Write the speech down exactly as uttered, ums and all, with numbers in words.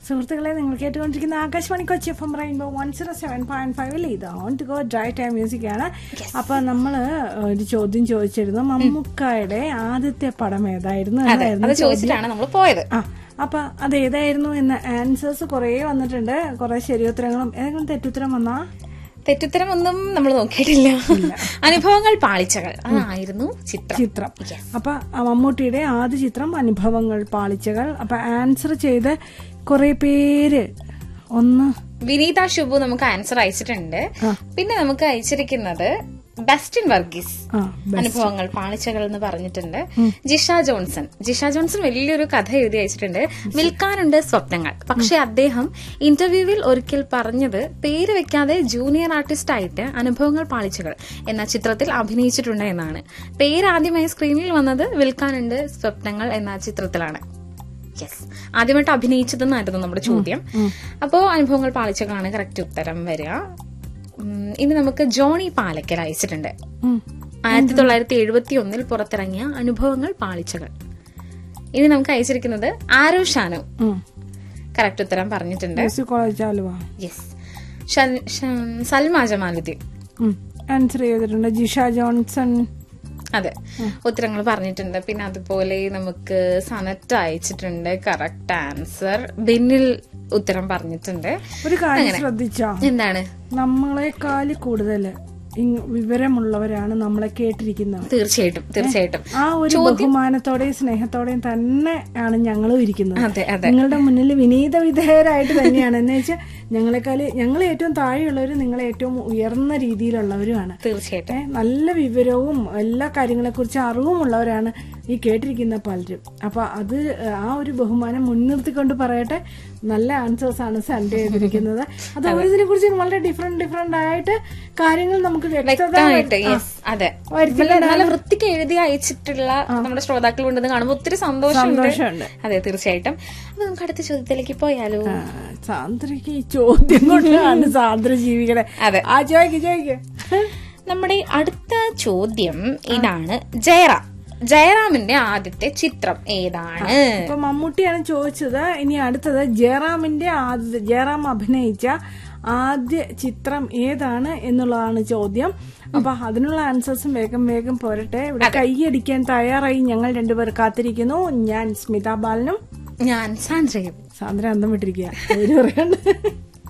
സുഹൃത്തുക്കളെ, നിങ്ങൾ കേട്ടുകൊണ്ടിരിക്കുന്ന Akashvani Kochi F M rainbow one zero seven point ഫൈവിൽ ഇത് on to go dry time music ആണ്. അപ്പൊ നമ്മള് ഒരു ചോദ്യം ചോദിച്ചിരുന്നു, മമ്മൂക്കായുടെ ആദ്യത്തെ പടം ഏതായിരുന്നു എന്നായിരുന്നു ചോദിച്ചിട്ടാണ് നമ്മൾ പോയത്. ആ അപ്പൊ അത് ഏതായിരുന്നു എന്ന ആൻസേഴ്സ് കുറെ വന്നിട്ടുണ്ട്, കുറെ ശരിയുത്തരങ്ങളും. ഏതെങ്കിലും തെറ്റുത്തരം വന്നാ? തെറ്റുത്തരം ഒന്നും നമ്മൾ നോക്കിയിട്ടില്ല. അനുഭവങ്ങൾ പാളിച്ചകൾ അതായിരുന്നു ചിത്രം ചിത്രം അപ്പൊ മമ്മൂട്ടിയുടെ ആദ്യ ചിത്രം അനുഭവങ്ങൾ പാളിച്ചകൾ. അപ്പൊ ആൻസർ ചെയ്ത് കുറെ പേര്, ഒന്ന് വിനീത ശുഭു നമുക്ക് ആൻസർ അയച്ചിട്ടുണ്ട്. പിന്നെ നമുക്ക് അയച്ചിരിക്കുന്നത് ബസ്റ്റിൻ വർഗീസ് അനുഭവങ്ങൾ പാളിച്ചകൾ എന്ന് പറഞ്ഞിട്ടുണ്ട്. ജിഷ ജോൺസൺ ജിഷ ജോൺസൺ വലിയൊരു കഥ എഴുതി അയച്ചിട്ടുണ്ട്. വിൽക്കാനുണ്ട് സ്വപ്നങ്ങൾ. പക്ഷെ അദ്ദേഹം ഇന്റർവ്യൂവിൽ ഒരിക്കൽ പറഞ്ഞത് പേര് വെക്കാതെ ജൂനിയർ ആർട്ടിസ്റ്റ് ആയിട്ട് അനുഭവങ്ങൾ പാളിച്ചകൾ എന്ന ചിത്രത്തിൽ അഭിനയിച്ചിട്ടുണ്ട് എന്നാണ്. പേരാദ്യമായി സ്ക്രീനിൽ വന്നത് വിൽക്കാനുണ്ട് സ്വപ്നങ്ങൾ എന്ന ചിത്രത്തിലാണ്. യെസ്, ആദ്യമായിട്ട് അഭിനയിച്ചതെന്നായിരുന്നു നമ്മുടെ ചോദ്യം. അപ്പോ അനുഭവങ്ങൾ പാളിച്ചകളാണ് കറക്റ്റ് ഉത്തരം വരിക. ഇനി നമുക്ക് ജോണി പാലക്കൽ അയച്ചിട്ടുണ്ട്. ആയിരത്തി തൊള്ളായിരത്തി എഴുപത്തി ഒന്നിൽ പുറത്തിറങ്ങിയ അനുഭവങ്ങൾ പാളിച്ചകൾ. ഇനി നമുക്ക് അയച്ചിരിക്കുന്നത് ആരോ ഷാനു കറക്റ്റ് ഉത്തരം പറഞ്ഞിട്ടുണ്ട്. യെസ്, സൽമാ ജമാലുദ്ദീൻ ആൻസർ ചെയ്തിട്ടുണ്ട്. ജിഷ ജോൺസൺ അതെ ഉത്തരങ്ങൾ പറഞ്ഞിട്ടുണ്ട്. പിന്നെ അതുപോലെ നമുക്ക് സനറ്റ് അയച്ചിട്ടുണ്ട് കറക്റ്റ് ആൻസർ. ബിന്നിൽ ഉത്തരം പറഞ്ഞിട്ടുണ്ട്. ഒരു കാര്യം ശ്രദ്ധിച്ചോ? എന്താണ്? നമ്മളെക്കാൾ കൂടുതൽ വിവരമുള്ളവരാണ് നമ്മളെ കേട്ടിരിക്കുന്നത്. തീർച്ചയായിട്ടും തീർച്ചയായിട്ടും ആ ഒരു ബഹുമാനത്തോടെയും സ്നേഹത്തോടെയും തന്നെയാണ് ഞങ്ങളും ഇരിക്കുന്നത്. അതെ അതെ, നിങ്ങളുടെ മുന്നിൽ വിനീത വിധേയരായിട്ട് തന്നെയാണ്. എന്ന് വെച്ചാൽ ഞങ്ങളെക്കാൾ ഞങ്ങൾ ഏറ്റവും താഴെയുള്ളവരും നിങ്ങളെ ഏറ്റവും ഉയർന്ന രീതിയിലുള്ളവരുമാണ്. തീർച്ചയായിട്ടും നല്ല വിവരവും എല്ലാ കാര്യങ്ങളെ കുറിച്ച് അറിവും ഉള്ളവരാണ് ഈ കേട്ടിരിക്കുന്ന പലരും. അപ്പൊ അത് ആ ഒരു ബഹുമാനം മുൻനിർത്തിക്കൊണ്ട് പറയട്ടെ, നല്ല ആൻസേഴ്സ് ആണ് സൺഡേ ചെയ്തിരിക്കുന്നത്. അത് ഓരോന്നിനെ കുറിച്ച് വളരെ ഡിഫറെന്റ് ഡിഫറെന്റ് ആയിട്ട് കാര്യങ്ങൾ നമുക്ക് വ്യക്തമായിട്ട് അതെ നല്ല വൃത്തിക്ക് എഴുതി അയച്ചിട്ടുള്ള നമ്മുടെ ശ്രോതാക്കൾ കൊണ്ടത് കാണുമ്പോൾ ഒത്തിരി സന്തോഷമുണ്ട്. അതെ തീർച്ചയായിട്ടും. അപ്പൊ നമുക്ക് അടുത്ത ചോദ്യത്തിലേക്ക് പോയാലോ? സാന്ദ്രയ്ക്ക് ഈ ചോദ്യം കൊണ്ടാണ് സാന്ദ്ര ജീവികളെ. അതെ, ആ ചോദിക്ക് ചോദിക്ക്. നമ്മുടെ അടുത്ത ചോദ്യം ഇതാണ്. ജയറാം ജയറാമിന്റെ ആദ്യത്തെ ചിത്രം ഏതാണ്? ഇപ്പൊ മമ്മൂട്ടിയാണ് ചോദിച്ചത്. ഇനി അടുത്തത് ജയറാമിന്റെ ആദ്യത്തെ ജയറാം അഭിനയിച്ച ആദ്യ ചിത്രം ഏതാണ് എന്നുള്ളതാണ് ചോദ്യം. അപ്പൊ അതിനുള്ള ആൻസേഴ്സും വേഗം വേഗം പോരട്ടെ. ഇവിടെ കൈയടിക്കാൻ തയ്യാറായി ഞങ്ങൾ രണ്ടുപേർ കാത്തിരിക്കുന്നു. ഞാൻ സ്മിത ബാലനും ഞാൻ സാന്ദ്രയും. സാന്ദ്ര അന്തം വിട്ടിരിക്കുക.